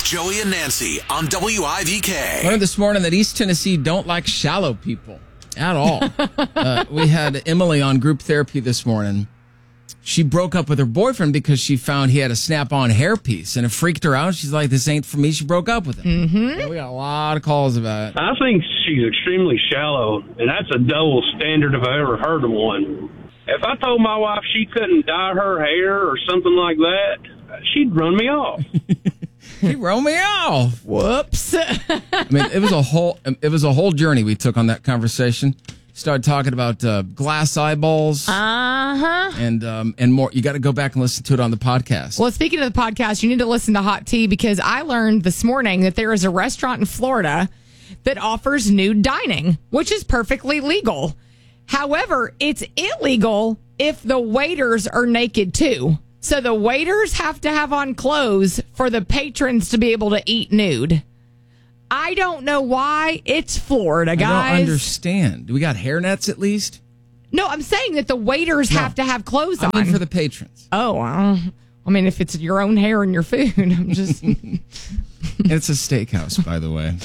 Joey and Nancy on WIVK. Learned this morning that East Tennessee don't like shallow people at all. We had Emily on group therapy this morning. She broke up with her boyfriend because she found he had a snap-on hairpiece, and it freaked her out. She's like, this ain't for me. She broke up with him. Mm-hmm. Yeah, we got a lot of calls about it. I think she's extremely shallow, and that's a double standard if I ever heard of one. If I told my wife she couldn't dye her hair or something like that, she'd run me off. He wrote me off. Whoops. I mean, it was a whole journey we took on that conversation. Started talking about glass eyeballs. And more. You got to go back and listen to it on the podcast. Well, speaking of the podcast, you need to listen to Hot Tea because I learned this morning that there is a restaurant in Florida that offers nude dining, which is perfectly legal. However, it's illegal if the waiters are naked too. So the waiters have to have on clothes for the patrons to be able to eat nude. I don't know why. It's Florida, guys. I don't understand. Do we got hairnets at least? No, I'm saying that the waiters have to have clothes on. I mean for the patrons. Oh, I mean, if it's your own hair and your food, I'm just... It's a steakhouse, by the way.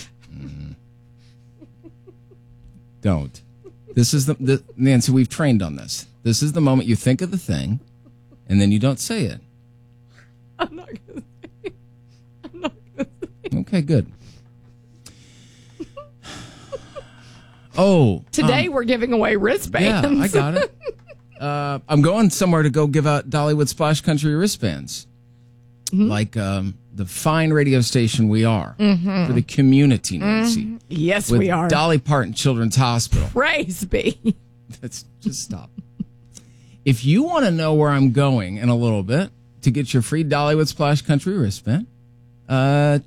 Don't. This is the Nancy, we've trained on this. This is the moment you think of the thing, and then you don't say it. I'm not going to say it. Okay, good. Oh. Today we're giving away wristbands. Yeah, I got it. I'm going somewhere to go give out Dollywood Splash Country wristbands. Mm-hmm. Like the fine radio station we are for the community, Nancy. Mm-hmm. Yes, with we are. Dolly Parton Children's Hospital. Praise be. Let's just stop. If you want to know where I'm going in a little bit to get your free Dollywood Splash Country wristband, download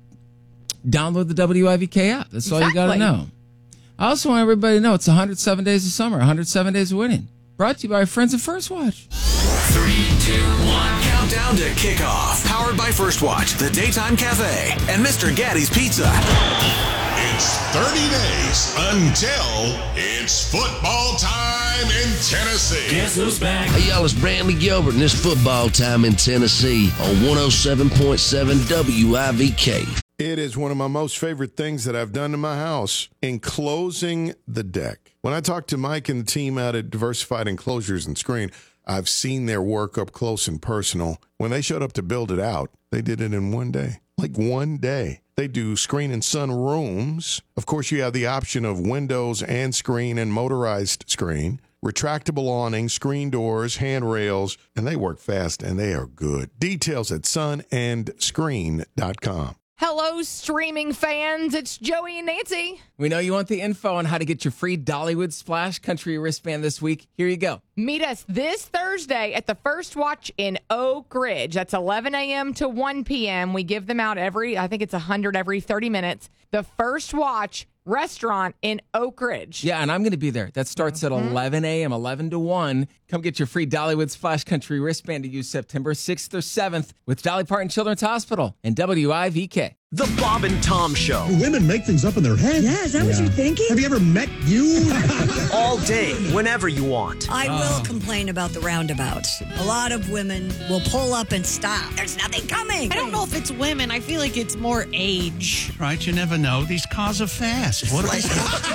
the WIVK app. That's all you got to know. I also want everybody to know it's 107 Days of Summer, 107 Days of Winning. Brought to you by our friends at First Watch. 3, 2, 1. Countdown to kickoff. Powered by First Watch, the Daytime Cafe, and Mr. Gaddy's Pizza. It's 30 days until it's football time in Tennessee. Guess who's back? Hey, y'all, it's Brantley Gilbert, and it's football time in Tennessee on 107.7 WIVK. It is one of my most favorite things that I've done to my house, enclosing the deck. When I talk to Mike and the team out at Diversified Enclosures and Screen, I've seen their work up close and personal. When they showed up to build it out, they did it in one day. Like one day. They do screen and sun rooms. Of course, you have the option of windows and screen and motorized screen, retractable awning, screen doors, handrails, and they work fast and they are good. Details at sunandscreen.com. Hello, streaming fans. It's Joey and Nancy. We know you want the info on how to get your free Dollywood Splash Country wristband this week. Here you go. Meet us this Thursday at the First Watch in Oak Ridge. That's 11 a.m. to 1 p.m. We give them out I think it's 100 every 30 minutes. The First Watch restaurant in Oak Ridge. Yeah, and I'm going to be there. That starts at 11 a.m., 11 to 1. Come get your free Dollywood Splash Country wristband to use September 6th or 7th with Dolly Parton Children's Hospital and WIVK. The Bob and Tom Show. Women make things up in their head. Yeah, is that what you're thinking? Have you ever met you? All day, whenever you want. I will complain about the roundabouts. A lot of women will pull up and stop. There's nothing coming. I don't know if it's women. I feel like it's more age. Right, you never know. These cars are fast. What they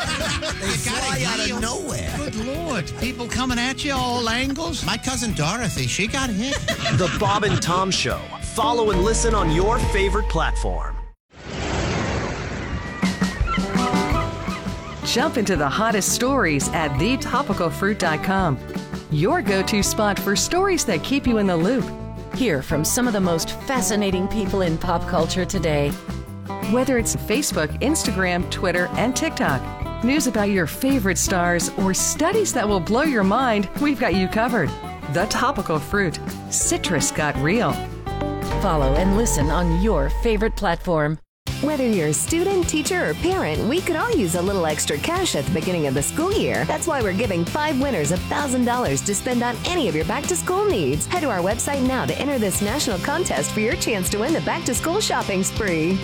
fly out of nowhere. Good Lord. People coming at you all angles. My cousin Dorothy, she got hit. The Bob and Tom Show. Follow and listen on your favorite platform. Jump into the hottest stories at thetopicalfruit.com. Your go-to spot for stories that keep you in the loop. Hear from some of the most fascinating people in pop culture today. Whether it's Facebook, Instagram, Twitter, and TikTok, news about your favorite stars, or studies that will blow your mind, we've got you covered. The Topical Fruit. Citrus got real. Follow and listen on your favorite platform. Whether you're a student, teacher, or parent, we could all use a little extra cash at the beginning of the school year. That's why we're giving 5 winners $1,000 to spend on any of your back-to-school needs. Head to our website now to enter this national contest for your chance to win the back-to-school shopping spree.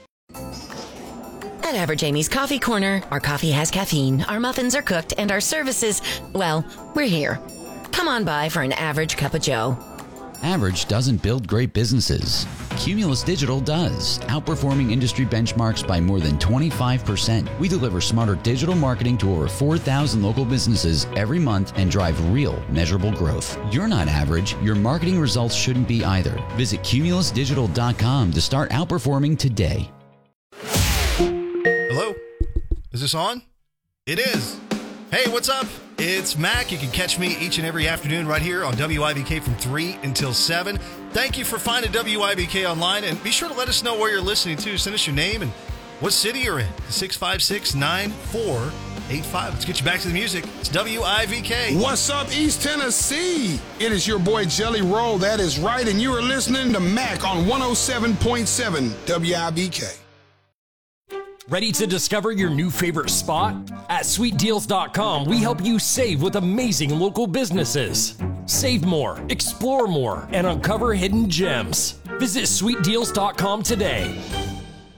At Average Amy's Coffee Corner, our coffee has caffeine, our muffins are cooked, and our services, well, we're here. Come on by for an average cup of joe. Average doesn't build great businesses. Cumulus Digital does, outperforming industry benchmarks by more than 25%. We deliver smarter digital marketing to over 4,000 local businesses every month and drive real, measurable growth. You're not average. Your marketing results shouldn't be either. Visit cumulusdigital.com to start outperforming today. Hello? Is this on? It is. Hey, what's up? It's Mac. You can catch me each and every afternoon right here on WIBK from 3 until 7. Thank you for finding WIBK online, and be sure to let us know where you're listening to. Send us your name and what city you're in. 656-9485. Let's get you back to the music. It's WIBK. What's up, East Tennessee? It is your boy Jelly Roll. That is right, and you are listening to Mac on 107.7 WIBK. Ready to discover your new favorite spot? At sweetdeals.com, we help you save with amazing local businesses. Save more, explore more, and uncover hidden gems. Visit sweetdeals.com today.